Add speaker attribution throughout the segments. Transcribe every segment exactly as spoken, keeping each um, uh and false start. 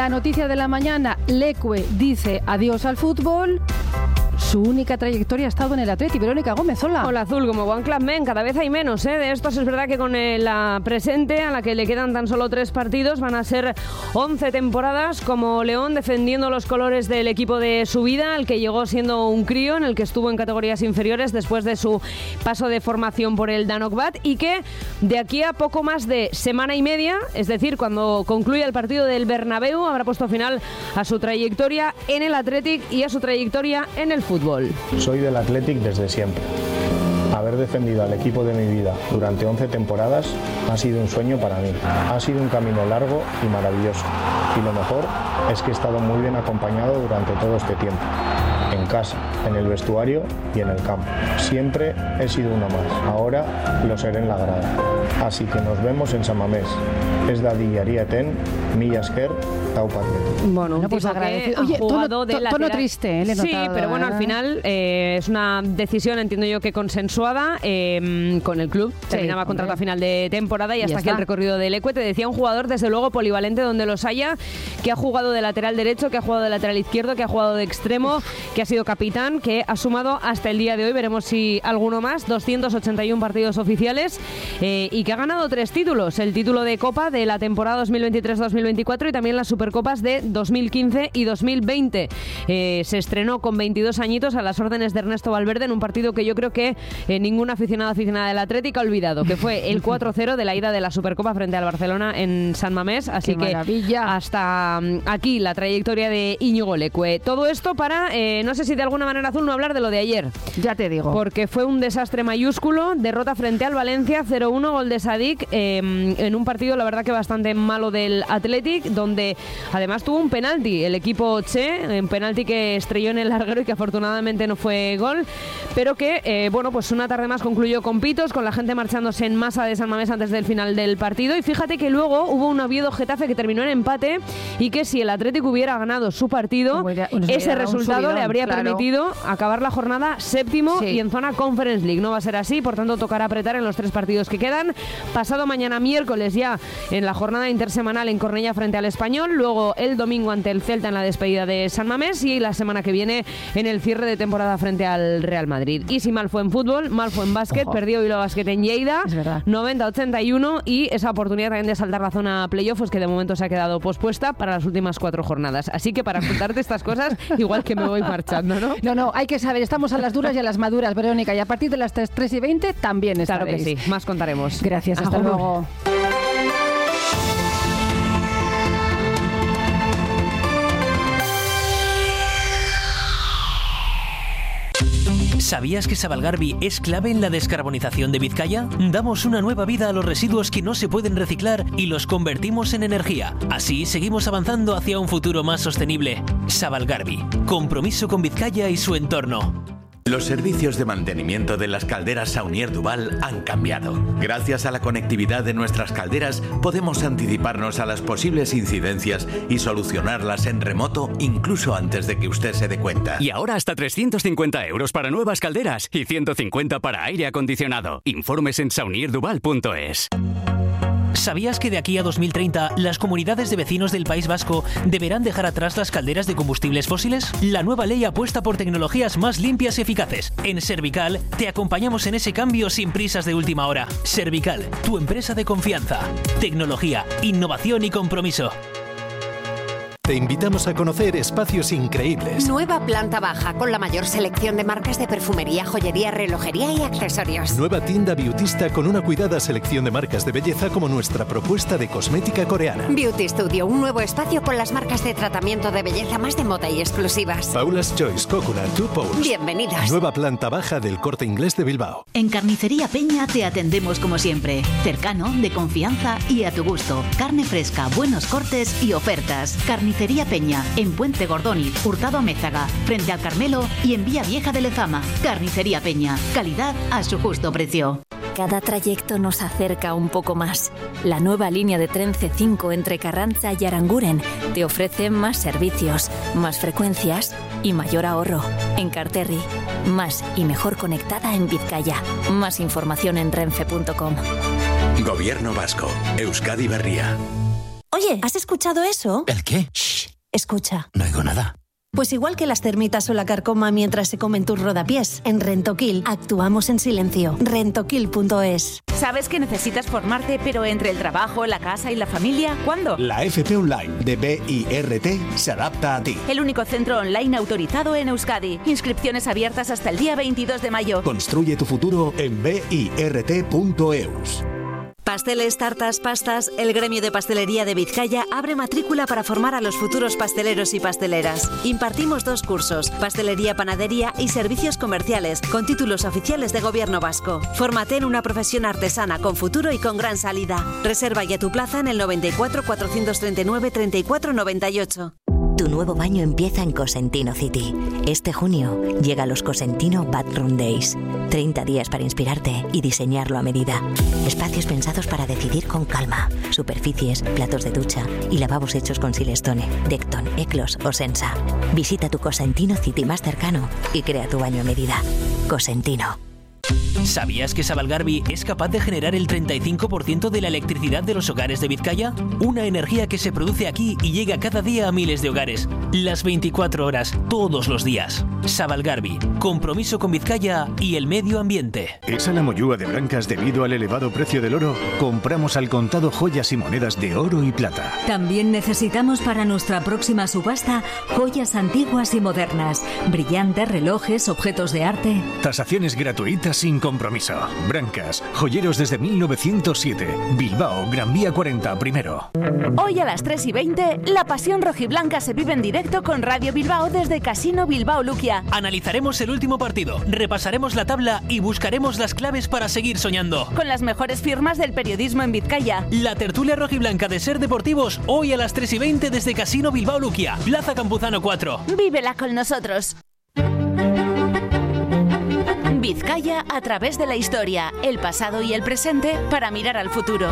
Speaker 1: La noticia de la mañana, Leque dice adiós al fútbol. Su única trayectoria ha estado en el Atleti. Verónica Gómez, hola.
Speaker 2: Hola, Azul, como One Club Men, cada vez hay menos, ¿eh? De estos es verdad que con eh, la presente, a la que le quedan tan solo tres partidos, van a ser once temporadas como León defendiendo los colores del equipo de su vida, al que llegó siendo un crío, en el que estuvo en categorías inferiores después de su paso de formación por el Danokbat, y que de aquí a poco más de semana y media, es decir, cuando concluya el partido del Bernabéu, habrá puesto final a su trayectoria en el Athletic y a su trayectoria en el fútbol.
Speaker 3: Soy del Athletic desde siempre. Haber defendido al equipo de mi vida durante once temporadas ha sido un sueño para mí. Ha sido un camino largo y maravilloso. Y lo mejor es que he estado muy bien acompañado durante todo este tiempo. En casa, en el vestuario y en el campo. Siempre he sido uno más. Ahora lo seré en la grada. Así que nos vemos en San Mamés. Es Daddy Arieten, Milla Esker, Tau Patriot.
Speaker 2: Bueno, un
Speaker 1: pues
Speaker 2: tipo que
Speaker 1: Oye,
Speaker 2: ha jugado
Speaker 1: tono,
Speaker 2: de
Speaker 1: tono
Speaker 2: lateral.
Speaker 1: triste, ¿eh? Le he
Speaker 2: Sí,
Speaker 1: notado,
Speaker 2: pero bueno,
Speaker 1: ¿eh?
Speaker 2: al final eh, es una decisión, entiendo yo, que consensuada eh, con el club.
Speaker 1: Sí,
Speaker 2: Terminaba contrato
Speaker 1: hombre.
Speaker 2: a final de temporada y,
Speaker 1: Y
Speaker 2: hasta
Speaker 1: ya
Speaker 2: aquí
Speaker 1: está.
Speaker 2: el recorrido del Leque. Te decía, un jugador, desde luego, polivalente donde los haya, que ha jugado de lateral derecho, que ha jugado de lateral izquierdo, que ha jugado de extremo, que ha sido capitán, que ha sumado hasta el día de hoy, veremos si alguno más, doscientos ochenta y uno partidos oficiales eh, y que ha ganado tres títulos. El título de Copa de la temporada dos mil veintitrés dos mil veinticuatro y también las Supercopas de dos mil quince y dos mil veinte. Eh, se estrenó con veintidós añitos a las órdenes de Ernesto Valverde en un partido que yo creo que eh, ningún aficionado aficionada del Atlético ha olvidado, que fue el cuatro cero de la ida de la Supercopa frente al Barcelona en San Mamés. Así
Speaker 1: ¡Qué
Speaker 2: que
Speaker 1: maravilla!
Speaker 2: hasta um, aquí la trayectoria de Íñigo Leque. Todo esto para, eh, no sé si de alguna manera, Azul, no hablar de lo de ayer.
Speaker 1: Ya te digo.
Speaker 2: Porque fue un desastre mayúsculo, derrota frente al Valencia, cero uno, gol de Sadik, eh, en un partido la verdad que bastante malo del Athletic, donde además tuvo un penalti el equipo Che, un penalti que estrelló en el larguero y que afortunadamente no fue gol, pero que, eh, bueno, pues una tarde más concluyó con pitos, con la gente marchándose en masa de San Mamés antes del final del partido, y fíjate que luego hubo un Oviedo-Getafe que terminó en empate, y que si el Athletic hubiera ganado su partido,
Speaker 1: Hubiera- nos hubiera
Speaker 2: ese
Speaker 1: dado un
Speaker 2: resultado
Speaker 1: subidón,
Speaker 2: le habría
Speaker 1: claro.
Speaker 2: permitido acabar la jornada séptimo
Speaker 1: Sí.
Speaker 2: y en zona Conference League. No va a ser así, por tanto tocará apretar en los tres partidos que quedan. Pasado mañana miércoles ya en la jornada intersemanal en Cornellá frente al Español, luego el domingo ante el Celta en la despedida de San Mamés y la semana que viene en el cierre de temporada frente al Real Madrid. Y si mal fue en fútbol, mal fue en básquet,
Speaker 1: Ojo.
Speaker 2: perdió Bilbao Basket en Lleida,
Speaker 1: Es verdad.
Speaker 2: noventa a ochenta y uno, y esa oportunidad también de saltar la zona playoff, pues que de momento se ha quedado pospuesta para las últimas cuatro jornadas. Así que para contarte estas cosas, igual que me voy marchando, ¿no?
Speaker 1: No, no, hay que saber, estamos a las duras y a las maduras, Verónica, y a partir de las tres y veinte también
Speaker 2: Claro que
Speaker 1: estaréis.
Speaker 2: sí, más contaremos.
Speaker 1: Gracias, hasta
Speaker 2: Agur.
Speaker 1: luego.
Speaker 4: ¿Sabías que Sabalgarbi es clave en la descarbonización de Vizcaya? Damos una nueva vida a los residuos que no se pueden reciclar y los convertimos en energía. Así seguimos avanzando hacia un futuro más sostenible. Sabalgarbi, compromiso con Vizcaya y su entorno.
Speaker 5: Los servicios de mantenimiento de las calderas Saunier Duval han cambiado. Gracias a la conectividad de nuestras calderas, podemos anticiparnos a las posibles incidencias y solucionarlas en remoto incluso antes de que usted se dé cuenta.
Speaker 6: Y ahora hasta trescientos cincuenta euros para nuevas calderas y ciento cincuenta para aire acondicionado. Informes en saunier duval punto es.
Speaker 4: ¿Sabías que de aquí a dos mil treinta las comunidades de vecinos del País Vasco deberán dejar atrás las calderas de combustibles fósiles? La nueva ley apuesta por tecnologías más limpias y eficaces. En Servical te acompañamos en ese cambio sin prisas de última hora. Servical, tu empresa de confianza. Tecnología, innovación y compromiso.
Speaker 7: Te invitamos a conocer espacios increíbles.
Speaker 8: Nueva planta baja con la mayor selección de marcas de perfumería, joyería, relojería y accesorios.
Speaker 7: Nueva tienda beautista con una cuidada selección de marcas de belleza como nuestra propuesta de cosmética coreana.
Speaker 8: Beauty Studio, un nuevo espacio con las marcas de tratamiento de belleza más de moda y exclusivas.
Speaker 7: Paula's Choice, Coconut, Two Poles.
Speaker 8: Bienvenidos.
Speaker 7: Nueva planta baja del Corte Inglés de Bilbao.
Speaker 9: En Carnicería Peña te atendemos como siempre. Cercano, de confianza y a tu gusto. Carne fresca, buenos cortes y ofertas. Carnicería Peña, en Puente Gordoni, Hurtado Amézaga, frente al Carmelo y en Vía Vieja de Lezama. Carnicería Peña, calidad a su justo precio.
Speaker 10: Cada trayecto nos acerca un poco más. La nueva línea de tren ce cinco entre Carranza y Aranguren te ofrece más servicios, más frecuencias y mayor ahorro. En Carterri, más y mejor conectada en Vizcaya. Más información en renfe punto com.
Speaker 5: Gobierno Vasco, Euskadi Berria.
Speaker 11: Oye, ¿has escuchado eso?
Speaker 12: ¿El qué? Shh.
Speaker 11: Escucha.
Speaker 12: No oigo nada.
Speaker 11: Pues igual que las termitas o la carcoma mientras se comen tus rodapiés, en Rentokil actuamos en silencio. Rentokil punto es.
Speaker 13: ¿Sabes que necesitas formarte, pero entre el trabajo, la casa y la familia? ¿Cuándo?
Speaker 14: La F P Online de B I R T se adapta a ti.
Speaker 13: El único centro online autorizado en Euskadi. Inscripciones abiertas hasta el día veintidós de mayo.
Speaker 14: Construye tu futuro en B I R T punto E U S.
Speaker 15: Pasteles, tartas, pastas, el Gremio de Pastelería de Vizcaya abre matrícula para formar a los futuros pasteleros y pasteleras. Impartimos dos cursos, pastelería, panadería y servicios comerciales, con títulos oficiales de Gobierno vasco. Fórmate en una profesión artesana con futuro y con gran salida. Reserva ya tu plaza en el noventa y cuatro, cuatrocientos treinta y nueve, treinta y cuatro noventa y ocho.
Speaker 16: Tu nuevo baño empieza en Cosentino City. Este junio llega los Cosentino Bathroom Days. treinta días para inspirarte y diseñarlo a medida. Espacios pensados para decidir con calma. Superficies, platos de ducha y lavabos hechos con Silestone, Decton, Eclos o Sensa. Visita tu Cosentino City más cercano y crea tu baño a medida. Cosentino.
Speaker 4: ¿Sabías que Savalgarbi es capaz de generar el treinta y cinco por ciento de la electricidad de los hogares de Vizcaya? Una energía que se produce aquí y llega cada día a miles de hogares. Las veinticuatro horas, todos los días. Savalgarbi, compromiso con Vizcaya y el medio ambiente.
Speaker 17: ¿Es la mollúa de Brancas debido al elevado precio del oro? Compramos al contado joyas y monedas de oro y plata.
Speaker 18: También necesitamos para nuestra próxima subasta joyas antiguas y modernas, brillantes, relojes, objetos de arte.
Speaker 17: Tasaciones gratuitas sin compromiso. Brancas, joyeros desde mil novecientos siete. Bilbao, Gran Vía cuarenta, primero.
Speaker 13: Hoy a las tres y veinte, la pasión rojiblanca se vive en directo con Radio Bilbao desde Casino Bilbao Luquia.
Speaker 4: Analizaremos el último partido, repasaremos la tabla y buscaremos las claves para seguir soñando.
Speaker 13: Con las mejores firmas del periodismo en Vizcaya.
Speaker 4: La tertulia rojiblanca de Ser Deportivos, hoy a las tres y veinte desde Casino Bilbao Luquia, Plaza Campuzano cuatro.
Speaker 13: Vívela con nosotros. Vizcaya a través de la historia, el pasado y el presente para mirar al futuro.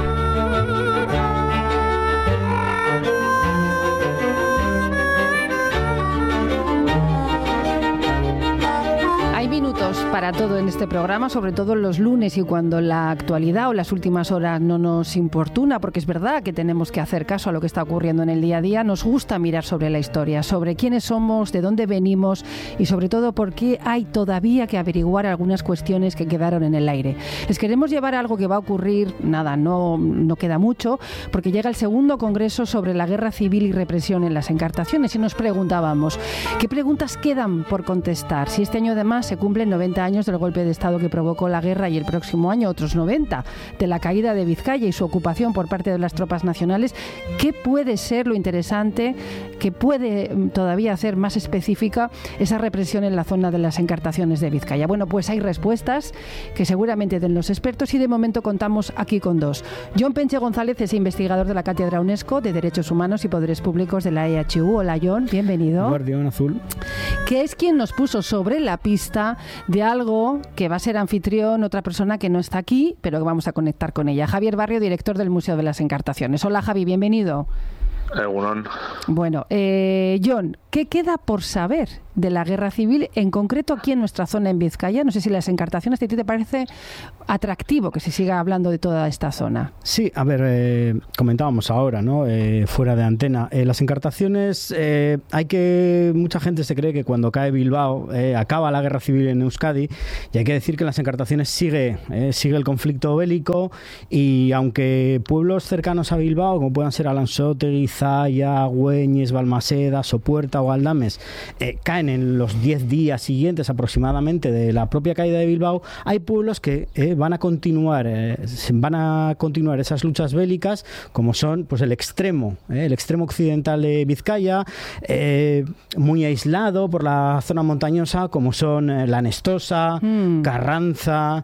Speaker 1: Hay minutos para todo en este programa, sobre todo los lunes y cuando la actualidad o las últimas horas no nos importuna, porque es verdad que tenemos que hacer caso a lo que está ocurriendo en el día a día. Nos gusta mirar sobre la historia, sobre quiénes somos, de dónde venimos y sobre todo por qué hay todavía que averiguar algunas cuestiones que quedaron en el aire. Les queremos llevar a algo que va a ocurrir, nada, no, no queda mucho, porque llega el segundo congreso sobre la guerra civil y represión en las Encartaciones y nos preguntábamos, ¿qué preguntas quedan por contestar? Si este año además se cumplen noventa años del golpe de Estado que provocó la guerra y el próximo año otros noventa de la caída de Vizcaya y su ocupación por parte de las tropas nacionales, ¿qué puede ser lo interesante que puede todavía hacer más específica esa represión en la zona de las Encartaciones de Vizcaya? Bueno, pues hay respuestas que seguramente den los expertos y de momento contamos aquí con dos. Jon Penche González es investigador de la Cátedra UNESCO de Derechos Humanos y Poderes Públicos de la E H U. Hola Jon, bienvenido.
Speaker 19: Guardián Azul.
Speaker 1: Que es quien nos puso sobre la pista de algo que va a ser anfitrión otra persona que no está aquí, pero que vamos a conectar con ella. Javier Barrio, director del Museo de las Encartaciones. Hola Javi, bienvenido.
Speaker 20: Egunon.
Speaker 1: Bueno, eh, Jon, ¿qué queda por saber de la guerra civil, en concreto aquí en nuestra zona en Vizcaya? No sé si las Encartaciones, ¿a ti te parece atractivo que se siga hablando de toda esta zona?
Speaker 19: Sí, a ver, eh, comentábamos ahora, ¿no? Eh, fuera de antena. Eh, las Encartaciones, eh, hay que... Mucha gente se cree que cuando cae Bilbao eh, acaba la guerra civil en Euskadi, y hay que decir que en las Encartaciones sigue, eh, sigue el conflicto bélico, y aunque pueblos cercanos a Bilbao, como puedan ser Alansotegui, Zaya, Güeñes, Balmaseda, Sopuerta o Galdames, eh, caen en los diez días siguientes aproximadamente de la propia caída de Bilbao, hay pueblos que eh, van a continuar eh, van a continuar esas luchas bélicas, como son pues el extremo, eh, el extremo occidental de Vizcaya, eh, muy aislado por la zona montañosa, como son eh, La Nestosa, mm. Carranza,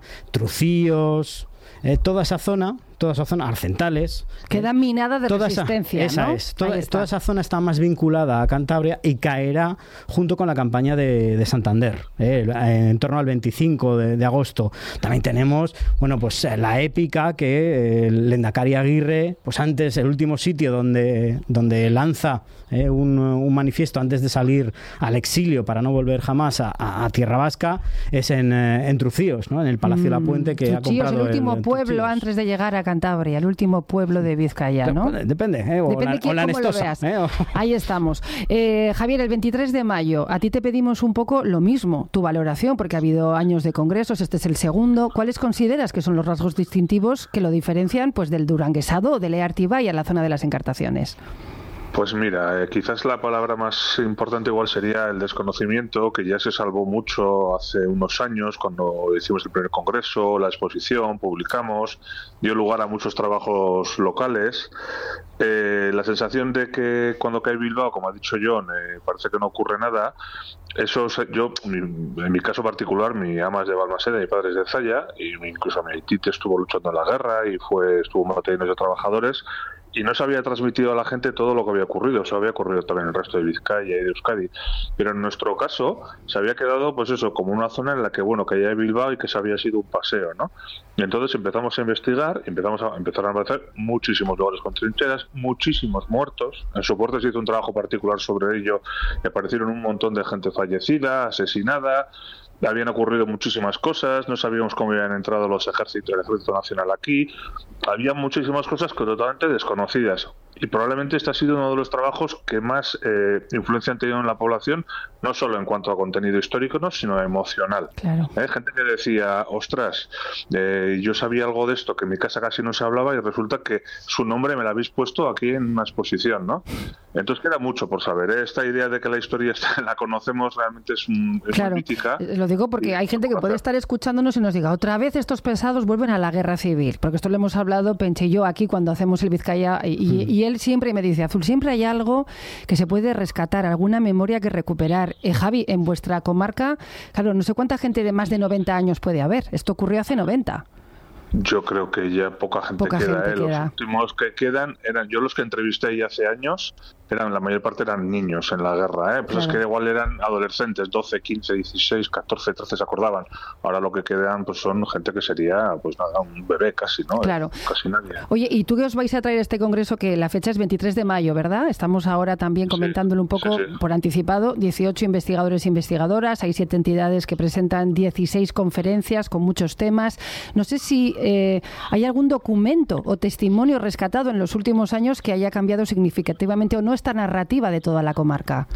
Speaker 19: Trucíos, eh, toda esa zona toda esa zona, Arcentales.
Speaker 1: Queda minada de
Speaker 19: toda
Speaker 1: resistencia,
Speaker 19: esa, esa
Speaker 1: ¿no?
Speaker 19: es. Toda, toda esa zona está más vinculada a Cantabria y caerá junto con la campaña de, de Santander, eh, en torno al veinticinco de, de agosto. También tenemos, bueno, pues la épica que el Lehendakari Aguirre, pues antes, el último sitio donde, donde lanza eh, un, un manifiesto antes de salir al exilio para no volver jamás a, a, a Tierra Vasca, es en, en Trucíos, ¿no? En el Palacio mm, de la Puente, que
Speaker 1: Trucíos,
Speaker 19: ha comprado
Speaker 1: el último
Speaker 19: el,
Speaker 1: pueblo
Speaker 19: Trucíos.
Speaker 1: Antes de llegar a Cantabria, el último pueblo de Vizcaya, ¿no?
Speaker 19: Depende, ¿eh? O
Speaker 1: Depende
Speaker 19: la,
Speaker 1: quién,
Speaker 19: o la
Speaker 1: cómo lo
Speaker 19: Nestosa,
Speaker 1: veas.
Speaker 19: ¿eh? O...
Speaker 1: Ahí estamos. Eh, Javier, el veintitrés de mayo, a ti te pedimos un poco lo mismo, tu valoración, porque ha habido años de congresos, este es el segundo. ¿Cuáles consideras que son los rasgos distintivos que lo diferencian pues del duranguesado o del Eartibay a la zona de las Encartaciones?
Speaker 12: Pues mira, eh, quizás la palabra más importante igual sería el desconocimiento, que ya se salvó mucho hace unos años cuando hicimos el primer congreso, la exposición, publicamos, dio lugar a muchos trabajos locales. Eh, la sensación de que cuando cae Bilbao, como ha dicho John, eh, parece que no ocurre nada. Eso, yo, en mi caso particular, mi ama es de Balmaseda y mi padre es de Zalla, y incluso mi tite estuvo luchando en la guerra y fue estuvo en batallones de trabajadores. Y no se había transmitido a la gente todo lo que había ocurrido, eso había ocurrido también en el resto de Vizcaya y de Euskadi. Pero en nuestro caso se había quedado, pues eso, como una zona en la que, bueno, caía de Bilbao y que se había sido un paseo, ¿no? Y entonces empezamos a investigar, empezamos a empezar a aparecer muchísimos lugares con trincheras, muchísimos muertos. En Soporte se hizo un trabajo particular sobre ello y aparecieron un montón de gente fallecida, asesinada. Habían ocurrido muchísimas cosas, no sabíamos cómo habían entrado los ejércitos, el Ejército Nacional aquí. Había muchísimas cosas que totalmente desconocidas. Y probablemente este ha sido uno de los trabajos que más eh, influencia han tenido en la población, no solo en cuanto a contenido histórico, ¿no?, sino emocional.
Speaker 1: Claro.
Speaker 12: ¿Eh? Gente que decía, ostras, eh, yo sabía algo de esto, que en mi casa casi no se hablaba y resulta que su nombre me lo habéis puesto aquí en una exposición, ¿no? Entonces queda mucho por saber, ¿eh? Esta idea de que la historia está, la conocemos realmente es, es
Speaker 1: claro,
Speaker 12: muy mítica.
Speaker 1: Lo digo porque hay gente que puede estar escuchándonos y nos diga, otra vez estos pesados vuelven a la guerra civil, porque esto lo hemos hablado Penche y yo aquí cuando hacemos el Vizcaya y, mm. y él siempre me dice, Azul, siempre hay algo que se puede rescatar, alguna memoria que recuperar. Eh, Javi, en vuestra comarca, claro, no sé cuánta gente de más de noventa años puede haber, esto ocurrió hace noventa.
Speaker 12: Yo creo que ya poca gente
Speaker 1: poca
Speaker 12: queda.
Speaker 1: Gente
Speaker 12: ¿eh?
Speaker 1: queda.
Speaker 12: Los últimos que quedan eran, yo los que entrevisté ya hace años, eran la mayor parte eran niños en la guerra, ¿eh? Pues claro. Es que igual eran adolescentes, doce, quince, dieciséis, catorce, trece se acordaban. Ahora lo que quedan pues son gente que sería, pues nada, un bebé casi, ¿no?
Speaker 1: Claro.
Speaker 12: Casi nadie.
Speaker 1: Oye, ¿y tú qué os vais a traer a este congreso? Que la fecha es veintitrés de mayo, ¿verdad? Estamos ahora también comentándolo un poco
Speaker 12: sí, sí.
Speaker 1: por anticipado. dieciocho investigadores e investigadoras, hay siete entidades que presentan dieciséis conferencias con muchos temas. No sé si eh, hay algún documento o testimonio rescatado en los últimos años que haya cambiado significativamente o no esta narrativa de toda la comarca.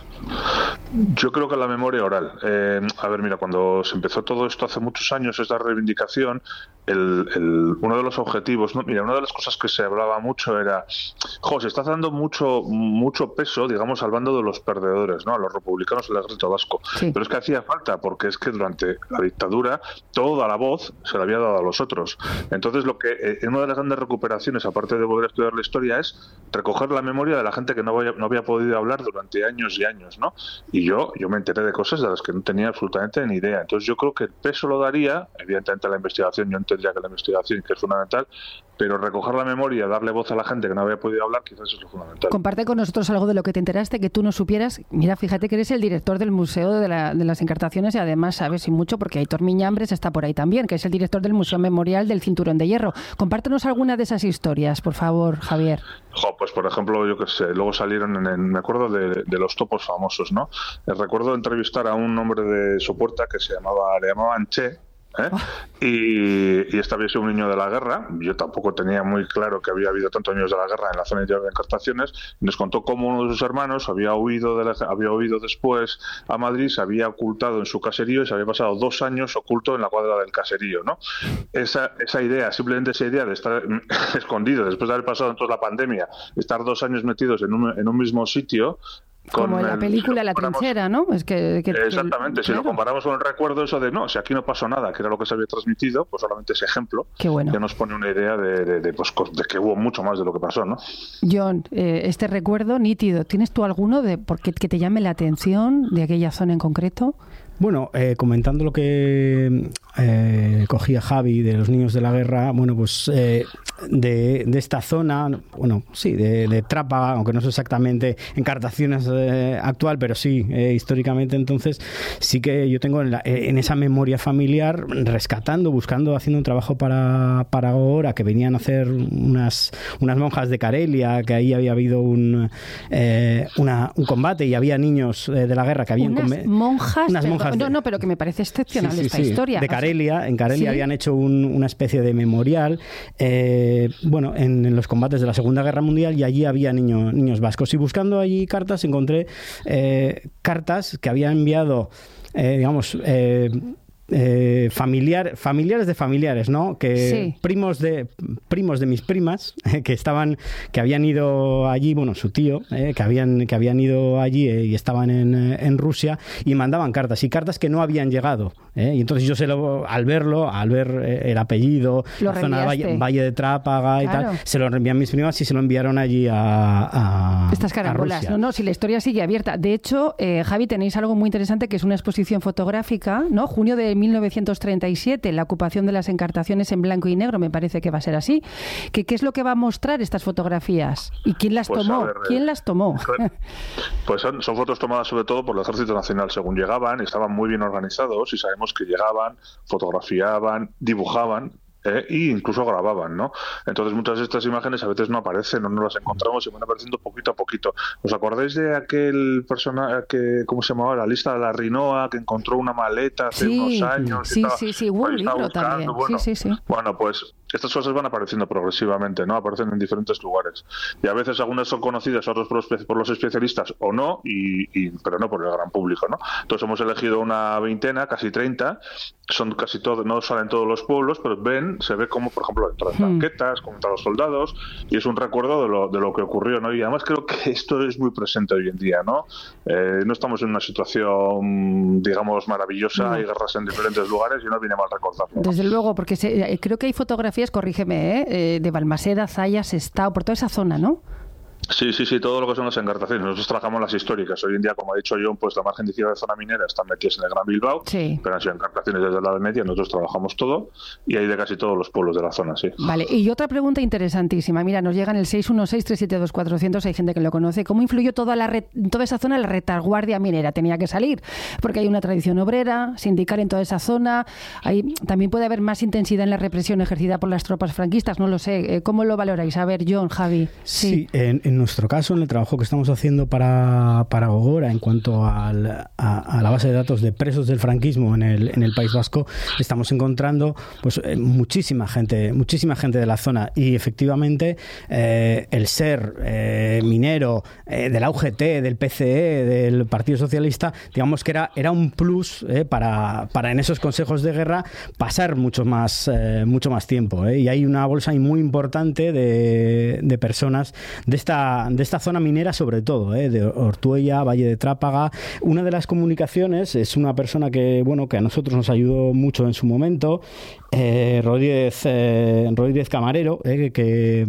Speaker 12: Yo creo que la memoria oral. Eh, a ver, mira, cuando se empezó todo esto hace muchos años, esta reivindicación, el, el, uno de los objetivos, ¿no? Mira, una de las cosas que se hablaba mucho era, jo, se está dando mucho mucho peso, digamos, al bando de los perdedores, ¿no? A los republicanos del ejército vasco. Sí. Pero es que hacía falta, porque es que durante la dictadura toda la voz se la había dado a los otros. Entonces, lo que eh, una de las grandes recuperaciones, aparte de volver a estudiar la historia, es recoger la memoria de la gente que no había, no había podido hablar durante años y años, ¿no? Y yo, yo me enteré de cosas de las que no tenía absolutamente ni idea. Entonces yo creo que el peso lo daría, evidentemente la investigación, yo entendería que la investigación que es fundamental, pero recoger la memoria, darle voz a la gente que no había podido hablar, quizás es lo fundamental.
Speaker 1: Comparte con nosotros algo de lo que te enteraste, que tú no supieras. Mira, fíjate que eres el director del Museo de, la, de las Encartaciones y además sabes y mucho, porque Aitor Miñambres está por ahí también, que es el director del Museo Memorial del Cinturón de Hierro. Compártenos alguna de esas historias, por favor, Javier.
Speaker 12: Jo, pues por ejemplo, yo qué sé, luego salieron, en, en, me acuerdo de, de los topos famosos, ¿no? Eh, recuerdo entrevistar a un hombre de Sopuerta que se llamaba, le llamaban Che, ¿eh? Oh. Y, y este había sido un niño de la guerra. Yo tampoco tenía muy claro que había habido tantos años de la guerra en la zona de Encartaciones. Nos contó cómo uno de sus hermanos había huido, de la, había huido después a Madrid, se había ocultado en su caserío y se había pasado dos años oculto en la cuadra del caserío, ¿no? Esa, esa idea, simplemente esa idea de estar escondido después de haber pasado entonces la pandemia, estar dos años metidos en un, en un mismo sitio.
Speaker 1: Como en la película si La Trinchera, ¿no? Es que, que
Speaker 12: Exactamente, que, si claro. lo comparamos con el recuerdo eso de, no, si aquí no pasó nada, que era lo que se había transmitido, pues solamente ese ejemplo
Speaker 1: Qué bueno.
Speaker 12: ya nos pone una idea de, de, de, pues, de que hubo mucho más de lo que pasó, ¿no?
Speaker 1: John, eh, este recuerdo nítido, ¿tienes tú alguno de por qué que te llame la atención de aquella zona en concreto?
Speaker 19: Bueno, eh, comentando lo que eh, cogía Javi de los niños de la guerra, bueno, pues eh, de, de esta zona, bueno, sí, de, de Trápaga, aunque no es exactamente encartaciones eh, actual, pero sí, eh, históricamente. Entonces sí que yo tengo en, la, en esa memoria familiar rescatando, buscando, haciendo un trabajo para, para Gogora, que venían a hacer unas, unas monjas de Carelia, que ahí había habido un, eh, una, un combate y había niños eh, de la guerra que habían...
Speaker 1: Unas monjas,
Speaker 19: unas
Speaker 1: perdón,
Speaker 19: monjas de,
Speaker 1: no, no, pero que me parece excepcional
Speaker 19: sí, sí,
Speaker 1: esta
Speaker 19: sí,
Speaker 1: historia.
Speaker 19: de Carelia, en Carelia
Speaker 1: ¿sí?
Speaker 19: habían hecho un, una especie de memorial, eh, bueno, en, en los combates de la Segunda Guerra Mundial, y allí había niño, niños vascos. Y buscando allí cartas encontré eh, cartas que había enviado, eh, digamos, eh, Eh, familiar, familiares de familiares, ¿no? Que
Speaker 1: sí.
Speaker 19: primos de primos de mis primas eh, que estaban, que habían ido allí, bueno, su tío, eh, que habían que habían ido allí eh, y estaban en, en Rusia y mandaban cartas y cartas que no habían llegado. Eh, y entonces yo se lo, al verlo, al ver eh, el apellido,
Speaker 1: lo
Speaker 19: la zona de Valle, Valle de Trápaga y
Speaker 1: claro.
Speaker 19: tal, se lo envían mis primas y se lo enviaron allí a, a
Speaker 1: estas carambolas. No, no, si la historia sigue abierta. De hecho, eh, Javi, tenéis algo muy interesante que es una exposición fotográfica, ¿no? Junio de mil novecientos treinta y siete, la ocupación de las encartaciones en blanco y negro, me parece que va a ser así. ¿Qué, qué es lo que va a mostrar estas fotografías? ¿Y quién las
Speaker 12: pues
Speaker 1: tomó?
Speaker 12: Ver,
Speaker 1: ¿Quién las tomó?
Speaker 12: Pues son, son fotos tomadas sobre todo por el Ejército Nacional según llegaban, estaban muy bien organizados y sabemos que llegaban, fotografiaban, dibujaban, Eh, e incluso grababan, ¿no? Entonces muchas de estas imágenes a veces no aparecen, no nos las encontramos y van apareciendo poquito a poquito. ¿Os acordáis de aquel personaje que, ¿cómo se llamaba? La lista de la Rinoa, que encontró una maleta hace
Speaker 1: sí,
Speaker 12: unos años?
Speaker 1: Sí,
Speaker 12: y estaba,
Speaker 1: sí, sí, hubo un libro
Speaker 12: buscando,
Speaker 1: también.
Speaker 12: Bueno,
Speaker 1: sí, sí, sí.
Speaker 12: bueno, pues estas cosas van apareciendo progresivamente, ¿no? Aparecen en diferentes lugares. Y a veces algunas son conocidas, otras por los, por los especialistas o no, y, y, pero no por el gran público, ¿no? Entonces hemos elegido una veintena, casi treinta, son casi todos, no salen todos los pueblos, pero ven, se ve como, por ejemplo, entran
Speaker 1: Hmm.
Speaker 12: banquetas, como entran los soldados, y es un recuerdo de lo, de lo que ocurrió, ¿no? Y además creo que esto es muy presente hoy en día, ¿no? Eh, no estamos en una situación, digamos, maravillosa,
Speaker 1: No.
Speaker 12: hay guerras en diferentes lugares y no viene mal recordarlo, ¿no?
Speaker 1: Desde luego, porque se, creo que hay fotografías, corrígeme, ¿eh? Eh, de Balmaseda, Zaya, Sestao, por toda esa zona, ¿no?
Speaker 12: Sí, sí, sí, todo lo que son las encartaciones. Nosotros trabajamos las históricas. Hoy en día, como ha dicho John, pues la margen de izquierda de zona minera están metidas en el Gran Bilbao,
Speaker 1: sí.
Speaker 12: pero han sido encartaciones desde la Edad Media. Nosotros trabajamos todo y hay de casi todos los pueblos de la zona, sí.
Speaker 1: Vale, y otra pregunta interesantísima. Mira, nos llegan el seis uno seis, tres siete dos, cuatro cero cero, hay gente que lo conoce. ¿Cómo influyó toda, la re, toda esa zona la retaguardia minera? Tenía que salir, porque hay una tradición obrera, sindical en toda esa zona. Hay, también puede haber más intensidad en la represión ejercida por las tropas franquistas, no lo sé. ¿Cómo lo valoráis? A ver, John, Javi.
Speaker 19: Sí,
Speaker 1: sí
Speaker 19: en, en nuestro caso, en el trabajo que estamos haciendo para, para Gogora en cuanto al, a, a la base de datos de presos del franquismo en el, en el País Vasco, estamos encontrando pues eh, muchísima gente, muchísima gente de la zona y efectivamente eh, el ser eh, minero eh, de la U G T, del P C E, del Partido Socialista, digamos que era, era un plus eh, para, para en esos consejos de guerra pasar mucho más, eh, mucho más tiempo. Eh, y hay una bolsa muy importante de, de personas de esta, de esta zona minera, sobre todo, ¿eh? de Ortuella, Valle de Trápaga. Una de las comunicaciones es una persona que, bueno, que a nosotros nos ayudó mucho en su momento, eh, Rodríguez, eh, Rodríguez Camarero, eh, que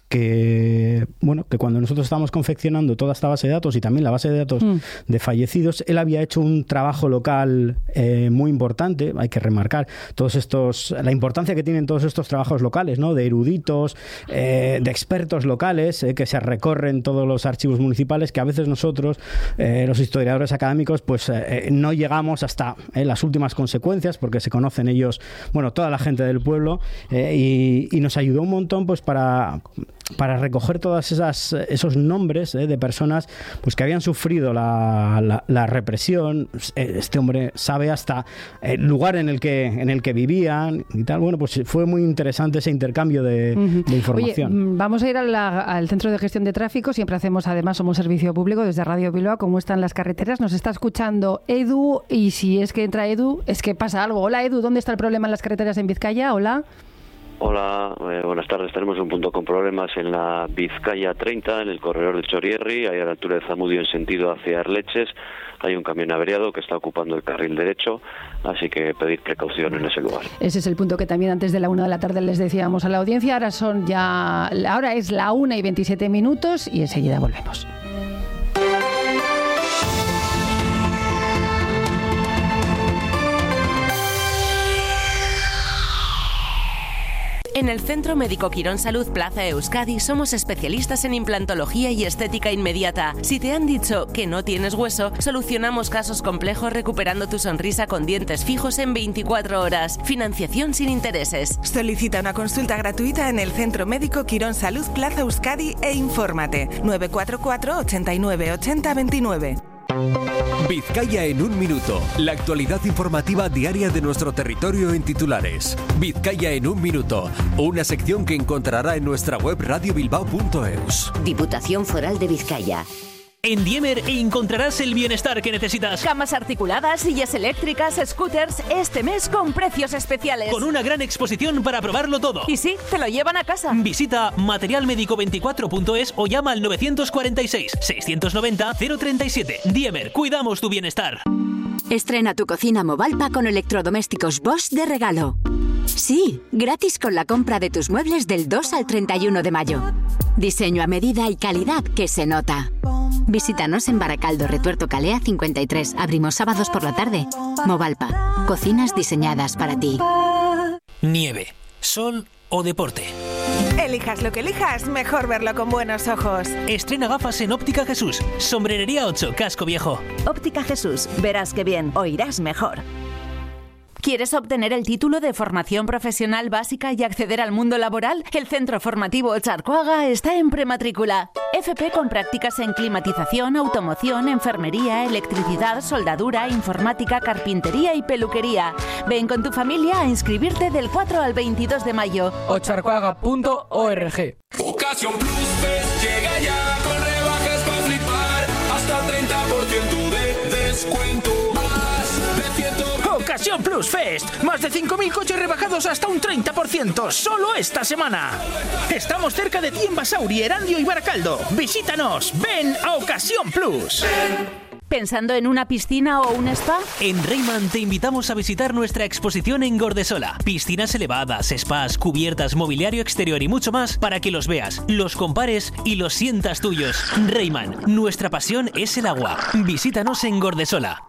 Speaker 19: que bueno que cuando nosotros estábamos confeccionando toda esta base de datos y también la base de datos mm. de fallecidos, él había hecho un trabajo local eh, muy importante. Hay que remarcar todos estos la importancia que tienen todos estos trabajos locales, ¿no? De eruditos, eh, de expertos locales eh, que se recorren todos los archivos municipales, que a veces nosotros eh, los historiadores académicos pues eh, no llegamos hasta eh, las últimas consecuencias, porque se conocen ellos, bueno, toda la gente del pueblo, eh, y, y nos ayudó un montón pues para para recoger todas esas esos nombres eh, de personas pues que habían sufrido la, la, la represión. Este hombre sabe hasta el lugar en el que en el que vivían y tal. Bueno, pues fue muy interesante ese intercambio de, uh-huh. de información.
Speaker 1: Oye, vamos a ir a la, al Centro de Gestión de Tráfico. Siempre hacemos, además, somos servicio público desde Radio Bilbao. ¿Cómo están las carreteras? Nos está escuchando Edu, y si es que entra Edu, es que pasa algo. Hola, Edu, ¿dónde está el problema en las carreteras en Vizcaya? Hola.
Speaker 20: Hola, eh, buenas tardes. Tenemos un punto con problemas en la Vizcaya treinta, en el corredor de Chorierri, ahí a la altura de Zamudio en sentido hacia Arleches. Hay un camión averiado que está ocupando el carril derecho, así que pedir precaución en ese lugar.
Speaker 1: Ese es el punto que también antes de la una de la tarde les decíamos a la audiencia. Ahora son ya, ahora es la una y veintisiete minutos y enseguida volvemos.
Speaker 21: En el Centro Médico Quirón Salud Plaza Euskadi somos especialistas en implantología y estética inmediata. Si te han dicho que no tienes hueso, solucionamos casos complejos recuperando tu sonrisa con dientes fijos en veinticuatro horas. Financiación sin intereses.
Speaker 22: Solicita una consulta gratuita en el Centro Médico Quirón Salud Plaza Euskadi e infórmate. nueve cuatro cuatro, ochenta y nueve, ochenta, veintinueve.
Speaker 23: Vizcaya en un minuto. La actualidad informativa diaria de nuestro territorio en titulares. Vizcaya en un minuto. Una sección que encontrará en nuestra web radio bilbao punto eus.
Speaker 16: Diputación Foral de Vizcaya.
Speaker 4: En Diemer encontrarás el bienestar que necesitas.
Speaker 13: Camas articuladas, sillas eléctricas, scooters, este mes con precios especiales.
Speaker 4: Con una gran exposición para probarlo todo.
Speaker 13: Y sí, te lo llevan a casa.
Speaker 4: Visita material médico veinticuatro punto es o llama al novecientos cuarenta y seis, seiscientos noventa, cero treinta y siete. Diemer, cuidamos tu bienestar.
Speaker 24: Estrena tu cocina Movalpa con electrodomésticos Bosch de regalo. Sí, gratis con la compra de tus muebles del dos al treinta y uno de mayo. Diseño a medida y calidad que se nota. Visítanos en Baracaldo, Retuerto Calea cincuenta y tres. Abrimos sábados por la tarde. Movalpa, cocinas diseñadas para ti.
Speaker 4: Nieve, sol o deporte.
Speaker 22: Elijas lo que elijas, mejor verlo con buenos ojos.
Speaker 4: Estrena gafas en Óptica Jesús. Sombrerería ocho, Casco Viejo.
Speaker 13: Óptica Jesús, verás que bien, oirás mejor. ¿Quieres obtener el título de formación profesional básica y acceder al mundo laboral? El Centro Formativo Ocharcoaga está en prematrícula. F P con prácticas en climatización, automoción, enfermería, electricidad, soldadura, informática, carpintería y peluquería. Ven con tu familia a inscribirte del cuatro al veintidós de mayo.
Speaker 25: ocharcoaga punto org.
Speaker 26: Ocasión Plus Fest llega ya con rebajas para flipar. Hasta treinta por ciento de descuento.
Speaker 27: Ocasión Plus Fest. Más de cinco mil coches rebajados hasta un treinta por ciento. Solo esta semana. Estamos cerca de ti en Basauri, Erandio y Baracaldo. Visítanos. Ven a Ocasión Plus.
Speaker 13: ¿Pensando en una piscina o un spa?
Speaker 4: En Reyman te invitamos a visitar nuestra exposición en Gordesola. Piscinas elevadas, spas, cubiertas, mobiliario exterior y mucho más para que los veas, los compares y los sientas tuyos. Reyman, nuestra pasión es el agua. Visítanos en Gordesola.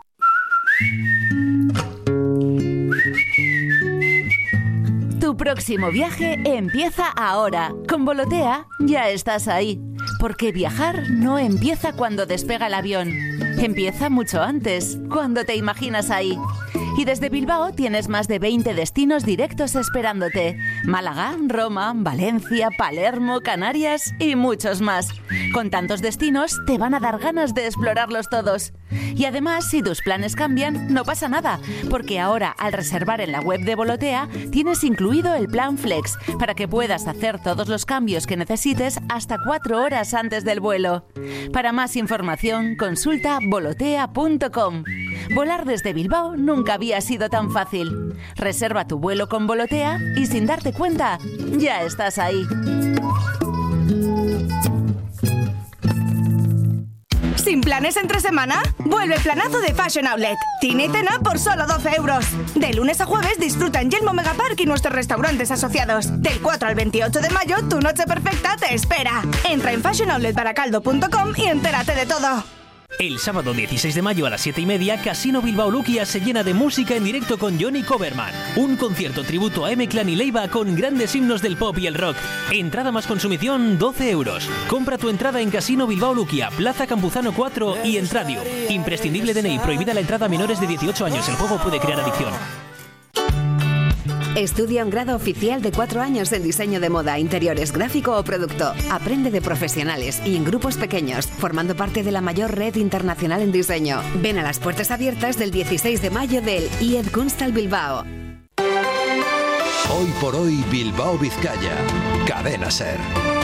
Speaker 13: Tu próximo viaje empieza ahora. Con Volotea ya estás ahí. Porque viajar no empieza cuando despega el avión. Empieza mucho antes, cuando te imaginas ahí. Y desde Bilbao tienes más de veinte destinos directos esperándote. Málaga, Roma, Valencia, Palermo, Canarias y muchos más. Con tantos destinos te van a dar ganas de explorarlos todos. Y además, si tus planes cambian, no pasa nada, porque ahora al reservar en la web de Volotea tienes incluido el plan Flex para que puedas hacer todos los cambios que necesites hasta cuatro horas antes del vuelo. Para más información, consulta volotea punto com. Volar desde Bilbao nunca había sido tan fácil. Reserva tu vuelo con Volotea y sin darte cuenta, ya estás ahí.
Speaker 28: ¿Sin planes entre semana? Vuelve el planazo de Fashion Outlet. Cine y cena por solo doce euros. De lunes a jueves disfruta en Yelmo Megapark y nuestros restaurantes asociados. Del cuatro al veintiocho de mayo, tu noche perfecta te espera. Entra en fashion outlet baracaldo punto com y entérate de todo.
Speaker 4: El sábado dieciséis de mayo a las siete y media, Casino Bilbao Luquia se llena de música en directo con Johnny Coverman. Un concierto tributo a M-Clan y Leiva con grandes himnos del pop y el rock. Entrada más consumición, doce euros. Compra tu entrada en Casino Bilbao Luquia, Plaza Campuzano cuatro y Entradio. Imprescindible D N I, prohibida la entrada a menores de dieciocho años. El juego puede crear adicción.
Speaker 16: Estudia un grado oficial de cuatro años en diseño de moda, interiores, gráfico o producto. Aprende de profesionales y en grupos pequeños, formando parte de la mayor red internacional en diseño. Ven a las puertas abiertas del dieciséis de mayo del I E D Kunsthal Bilbao.
Speaker 14: Hoy por hoy Bilbao Vizcaya. Cadena Ser.